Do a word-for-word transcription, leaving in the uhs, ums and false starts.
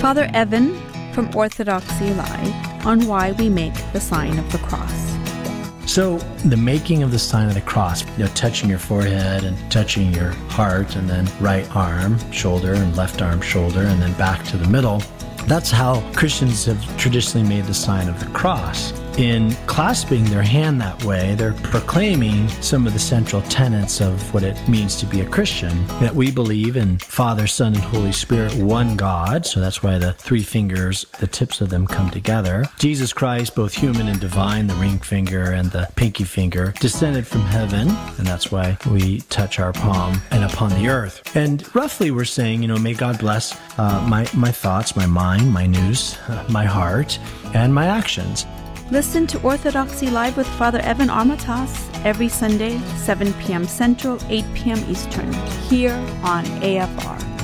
Father Evan from Orthodoxy Live on why we make the sign of the cross. So the making of the sign of the cross, you know, touching your forehead and touching your heart, and then right arm, shoulder, and left arm, shoulder, and then back to the middle. That's how Christians have traditionally made the sign of the cross. In clasping their hand that way, they're proclaiming some of the central tenets of what it means to be a Christian, that we believe in Father, Son, and Holy Spirit, one God. So that's why the three fingers, the tips of them come together. Jesus Christ, both human and divine, the ring finger and the pinky finger, descended from heaven, and that's why we touch our palm and upon the earth. And roughly we're saying, you know, may God bless uh, my, my thoughts, my mind, my news, uh, my heart, and my actions. Listen to Orthodoxy Live with Father Evan Armatas every Sunday, seven p.m. Central, eight p.m. Eastern, here on A F R.